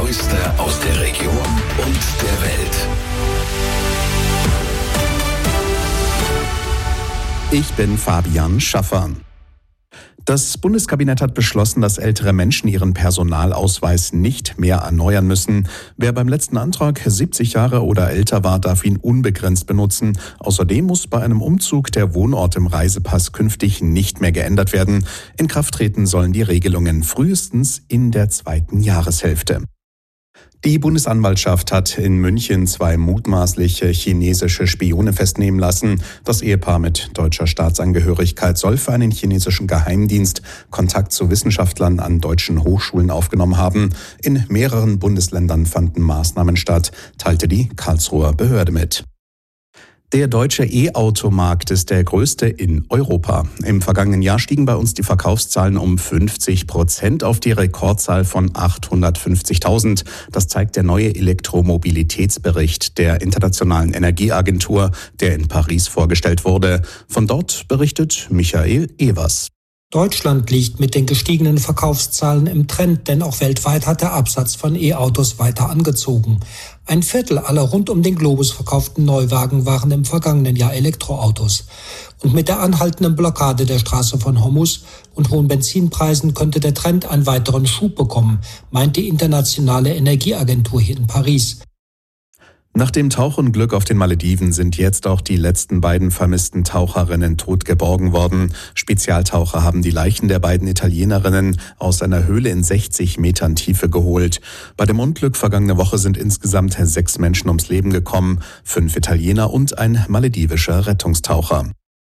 Neueste aus der Region und der Welt. Ich bin Fabian Schaffer. Das Bundeskabinett hat beschlossen, dass ältere Menschen ihren Personalausweis nicht mehr erneuern müssen. Wer beim letzten Antrag 70 Jahre oder älter war, darf ihn unbegrenzt benutzen. Außerdem muss bei einem Umzug der Wohnort im Reisepass künftig nicht mehr geändert werden. In Kraft treten sollen die Regelungen frühestens in der 2. Jahreshälfte. Die Bundesanwaltschaft hat in München 2 mutmaßliche chinesische Spione festnehmen lassen. Das Ehepaar mit deutscher Staatsangehörigkeit soll für einen chinesischen Geheimdienst Kontakt zu Wissenschaftlern an deutschen Hochschulen aufgenommen haben. In mehreren Bundesländern fanden Maßnahmen statt, teilte die Karlsruher Behörde mit. Der deutsche E-Auto-Markt ist der größte in Europa. Im vergangenen Jahr stiegen bei uns die Verkaufszahlen um 50% auf die Rekordzahl von 850.000. Das zeigt der neue Elektromobilitätsbericht der Internationalen Energieagentur, der in Paris vorgestellt wurde. Von dort berichtet Michael Evers. Deutschland liegt mit den gestiegenen Verkaufszahlen im Trend, denn auch weltweit hat der Absatz von E-Autos weiter angezogen. 1/4 aller rund um den Globus verkauften Neuwagen waren im vergangenen Jahr Elektroautos. Und mit der anhaltenden Blockade der Straße von Hormuz und hohen Benzinpreisen könnte der Trend einen weiteren Schub bekommen, meint die Internationale Energieagentur hier in Paris. Nach dem Tauchunglück auf den Malediven sind jetzt auch die letzten beiden vermissten Taucherinnen tot geborgen worden. Spezialtaucher haben die Leichen der beiden Italienerinnen aus einer Höhle in 60 Metern Tiefe geholt. Bei dem Unglück vergangene Woche sind insgesamt 6 Menschen ums Leben gekommen, 5 Italiener und ein maledivischer Rettungstaucher.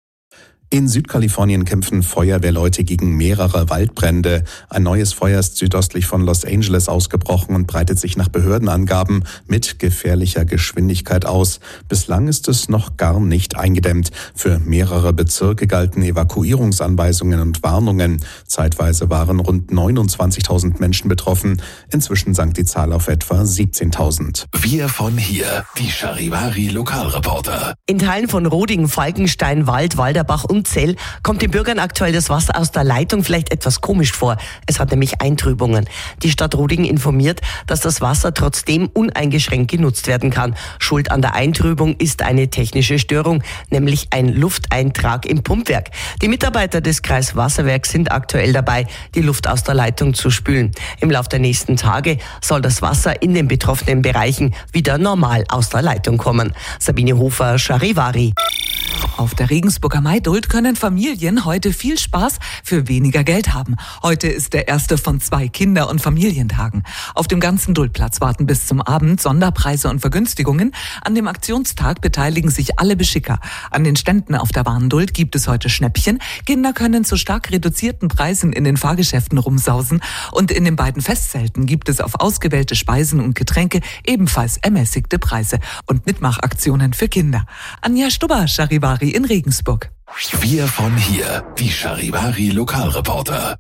In Südkalifornien kämpfen Feuerwehrleute gegen mehrere Waldbrände. Ein neues Feuer ist südöstlich von Los Angeles ausgebrochen und breitet sich nach Behördenangaben mit gefährlicher Geschwindigkeit aus. Bislang ist es noch gar nicht eingedämmt. Für mehrere Bezirke galten Evakuierungsanweisungen und Warnungen. Zeitweise waren rund 29.000 Menschen betroffen. Inzwischen sank die Zahl auf etwa 17.000. Wir von hier, die Charivari Lokalreporter. In Teilen von Roding, Falkenstein, Wald, Walderbach und Zell kommt den Bürgern aktuell das Wasser aus der Leitung vielleicht etwas komisch vor. Es hat nämlich Eintrübungen. Die Stadt Roding informiert, dass das Wasser trotzdem uneingeschränkt genutzt werden kann. Schuld an der Eintrübung ist eine technische Störung, nämlich ein Lufteintrag im Pumpwerk. Die Mitarbeiter des Kreiswasserwerks sind aktuell dabei, die Luft aus der Leitung zu spülen. Im Laufe der nächsten Tage soll das Wasser in den betroffenen Bereichen wieder normal aus der Leitung kommen. Sabine Hofer, Charivari. Auf der Regensburger Maidult können Familien heute viel Spaß für weniger Geld haben. Heute ist der erste von 2 Kinder- und Familientagen. Auf dem ganzen Duldplatz warten bis zum Abend Sonderpreise und Vergünstigungen. An dem Aktionstag beteiligen sich alle Beschicker. An den Ständen auf der Warndult gibt es heute Schnäppchen. Kinder können zu stark reduzierten Preisen in den Fahrgeschäften rumsausen. Und in den beiden Festzelten gibt es auf ausgewählte Speisen und Getränke ebenfalls ermäßigte Preise und Mitmachaktionen für Kinder. Anja Stubber, Charivari in Regensburg. Wir von hier, die Charivari Lokalreporter.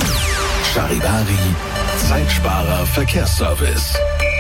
Charivari, Zeitsparer Verkehrsservice.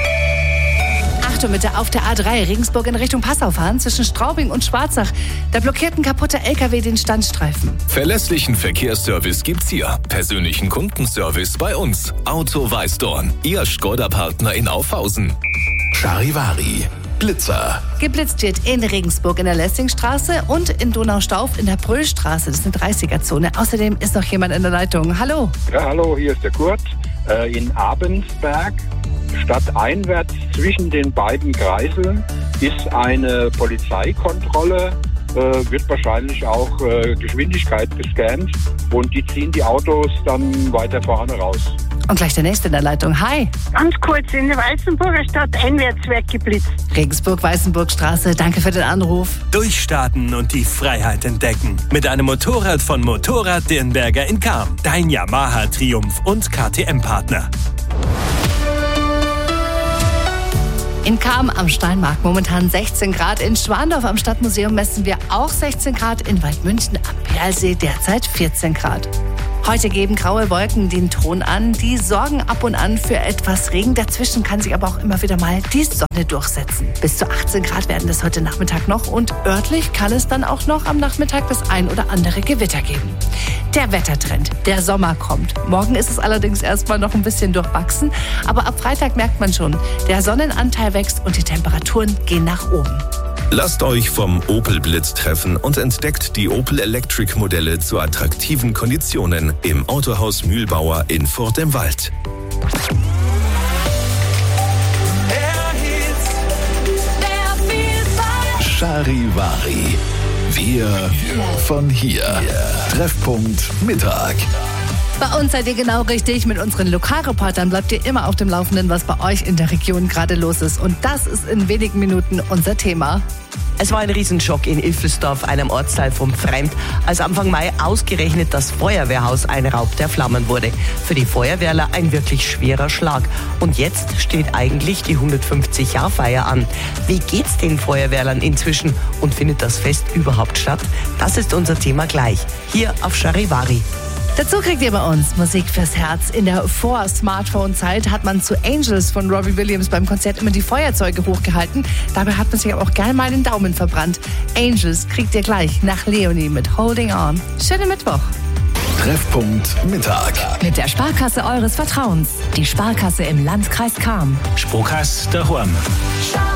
Achtung bitte, auf der A3 Regensburg in Richtung Passau fahren, zwischen Straubing und Schwarzach. Da blockiert ein kaputter LKW den Standstreifen. Verlässlichen Verkehrsservice gibt's hier. Persönlichen Kundenservice bei uns. Auto Weißdorn, Ihr Skoda-Partner in Aufhausen. Charivari, Blitzer. Geblitzt wird in Regensburg in der Lessingstraße und in Donaustauf in der Brüllstraße. Das ist eine 30er-Zone. Außerdem ist noch jemand in der Leitung. Hallo. Ja, hallo, hier ist der Kurt. In Abensberg, stadteinwärts zwischen den beiden Kreiseln, ist eine Polizeikontrolle. Wird wahrscheinlich auch Geschwindigkeit gescannt und die ziehen die Autos dann weiter vorne raus. Und gleich der nächste in der Leitung. Hi. Ganz kurz, in der Weißenburger Stadt einwärts wird geblitzt. Regensburg-Weißenburg-Straße, danke für den Anruf. Durchstarten und die Freiheit entdecken. Mit einem Motorrad von Motorrad Dirnberger in Cham. Dein Yamaha Triumph und KTM-Partner. In Cham am Steinmarkt momentan 16 Grad. In Schwandorf am Stadtmuseum messen wir auch 16 Grad. In Waldmünchen am Perlsee derzeit 14 Grad. Heute geben graue Wolken den Ton an. Die sorgen ab und an für etwas Regen. Dazwischen kann sich aber auch immer wieder mal die Sonne durchsetzen. Bis zu 18 Grad werden es heute Nachmittag noch und örtlich kann es dann auch noch am Nachmittag das ein oder andere Gewitter geben. Der Wettertrend, der Sommer kommt. Morgen ist es allerdings erstmal noch ein bisschen durchwachsen, aber ab Freitag merkt man schon, der Sonnenanteil wächst und die Temperaturen gehen nach oben. Lasst euch vom Opel Blitz treffen und entdeckt die Opel Electric Modelle zu attraktiven Konditionen im Autohaus Mühlbauer in Furt im Wald. Charivari. Wir von hier. Treffpunkt Mittag. Bei uns seid ihr genau richtig. Mit unseren Lokalreportern bleibt ihr immer auf dem Laufenden, was bei euch in der Region gerade los ist. Und das ist in wenigen Minuten unser Thema. Es war ein Riesenschock in Iffelsdorf, einem Ortsteil von Pfreimd, als Anfang Mai ausgerechnet das Feuerwehrhaus ein Raub der Flammen wurde. Für die Feuerwehrler ein wirklich schwerer Schlag. Und jetzt steht eigentlich die 150-Jahr-Feier an. Wie geht's den Feuerwehrlern inzwischen und findet das Fest überhaupt statt? Das ist unser Thema gleich, hier auf Charivari. Dazu kriegt ihr bei uns Musik fürs Herz. In der Vor-Smartphone-Zeit hat man zu Angels von Robbie Williams beim Konzert immer die Feuerzeuge hochgehalten. Dabei hat man sich aber auch gerne mal den Daumen verbrannt. Angels kriegt ihr gleich nach Leonie mit Holding On. Schönen Mittwoch. Treffpunkt Mittag. Mit der Sparkasse eures Vertrauens. Die Sparkasse im Landkreis Cham. Sparkasse daheim.